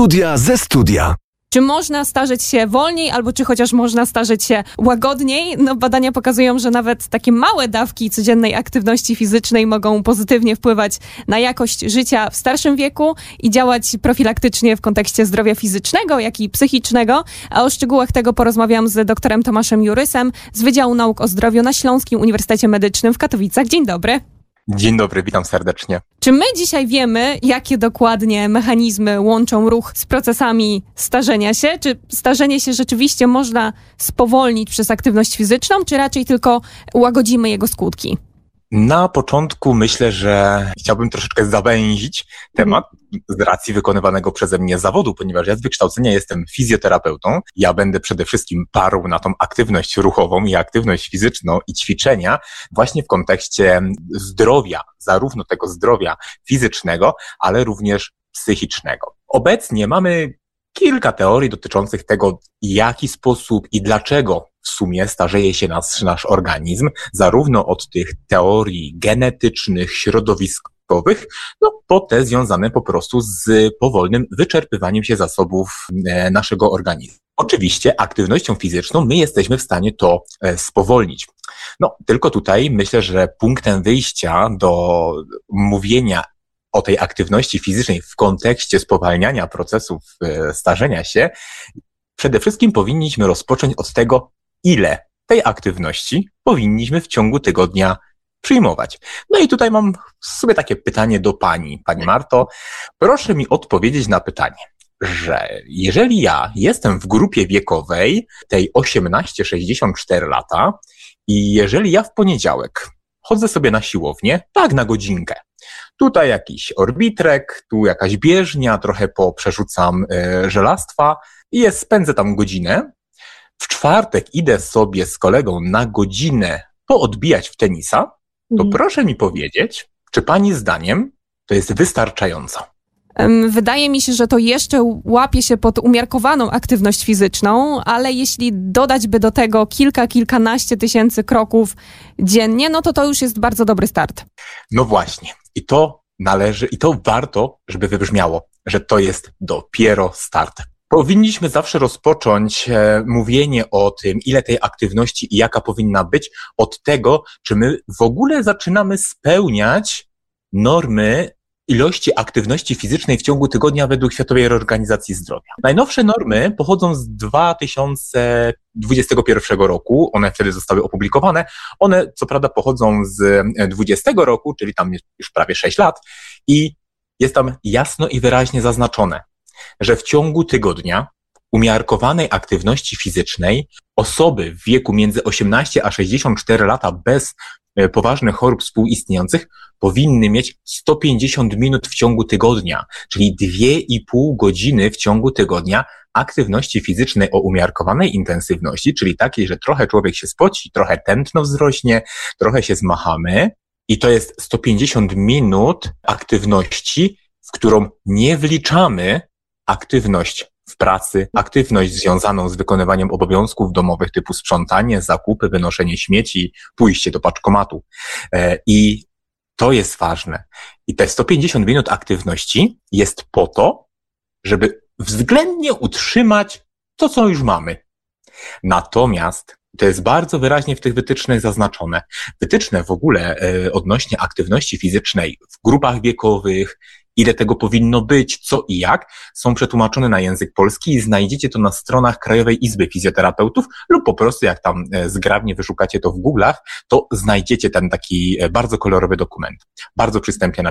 Studia ze studia. Czy można starzeć się wolniej, albo czy chociaż można starzeć się łagodniej? No, badania pokazują, że nawet takie małe dawki codziennej aktywności fizycznej mogą pozytywnie wpływać na jakość życia w starszym wieku i działać profilaktycznie w kontekście zdrowia fizycznego, jak i psychicznego. A o szczegółach tego porozmawiam z doktorem Tomaszem Jurysem z Wydziału Nauk o Zdrowiu na Śląskim Uniwersytecie Medycznym w Katowicach. Dzień dobry. Dzień dobry, witam serdecznie. Czy my dzisiaj wiemy, jakie dokładnie mechanizmy łączą ruch z procesami starzenia się? Czy starzenie się rzeczywiście można spowolnić przez aktywność fizyczną, czy raczej tylko łagodzimy jego skutki? Na początku myślę, że chciałbym troszeczkę zawęzić temat z racji wykonywanego przeze mnie zawodu, ponieważ ja z wykształcenia jestem fizjoterapeutą. Ja będę przede wszystkim parł na tą aktywność ruchową i aktywność fizyczną i ćwiczenia właśnie w kontekście zdrowia, zarówno tego zdrowia fizycznego, ale również psychicznego. Obecnie mamy kilka teorii dotyczących tego, w jaki sposób i dlaczego w sumie starzeje się nasz organizm, zarówno od tych teorii genetycznych, środowiskowych, po te związane po prostu z powolnym wyczerpywaniem się zasobów naszego organizmu. Oczywiście aktywnością fizyczną my jesteśmy w stanie to spowolnić. Tylko tutaj myślę, że punktem wyjścia do mówienia o tej aktywności fizycznej w kontekście spowalniania procesów starzenia się, przede wszystkim powinniśmy rozpocząć od tego, ile tej aktywności powinniśmy w ciągu tygodnia przyjmować. I tutaj mam sobie takie pytanie do Pani Marto. Proszę mi odpowiedzieć na pytanie, że jeżeli ja jestem w grupie wiekowej tej 18-64 lata i jeżeli ja w poniedziałek chodzę sobie na siłownię, tak na godzinkę, tutaj jakiś orbitrek, tu jakaś bieżnia, trochę poprzerzucam żelastwa i spędzę tam godzinę. W czwartek idę sobie z kolegą na godzinę poodbijać w tenisa, to proszę mi powiedzieć, czy Pani zdaniem to jest wystarczająco? Wydaje mi się, że to jeszcze łapie się pod umiarkowaną aktywność fizyczną, ale jeśli dodać by do tego kilkanaście tysięcy kroków dziennie, to już jest bardzo dobry start. No właśnie. I to należy, i to warto, żeby wybrzmiało, że to jest dopiero start. Powinniśmy zawsze rozpocząć mówienie o tym, ile tej aktywności i jaka powinna być, od tego, czy my w ogóle zaczynamy spełniać normy ilości aktywności fizycznej w ciągu tygodnia według Światowej Organizacji Zdrowia. Najnowsze normy pochodzą z 2021 roku, one wtedy zostały opublikowane. One co prawda pochodzą z 2020 roku, czyli tam jest już prawie 6 lat i jest tam jasno i wyraźnie zaznaczone, że w ciągu tygodnia umiarkowanej aktywności fizycznej osoby w wieku między 18 a 64 lata bez poważnych chorób współistniejących powinny mieć 150 minut w ciągu tygodnia, czyli 2,5 godziny w ciągu tygodnia aktywności fizycznej o umiarkowanej intensywności, czyli takiej, że trochę człowiek się spoci, trochę tętno wzrośnie, trochę się zmachamy i to jest 150 minut aktywności, w którą nie wliczamy aktywność w pracy, aktywność związaną z wykonywaniem obowiązków domowych typu sprzątanie, zakupy, wynoszenie śmieci, pójście do paczkomatu. I to jest ważne. I te 150 minut aktywności jest po to, żeby względnie utrzymać to, co już mamy. Natomiast to jest bardzo wyraźnie w tych wytycznych zaznaczone. Wytyczne w ogóle odnośnie aktywności fizycznej w grupach wiekowych, ile tego powinno być, co i jak, są przetłumaczone na język polski i znajdziecie to na stronach Krajowej Izby Fizjoterapeutów lub po prostu jak tam zgrabnie wyszukacie to w Google'ach, to znajdziecie ten taki bardzo kolorowy dokument. Bardzo przystępnie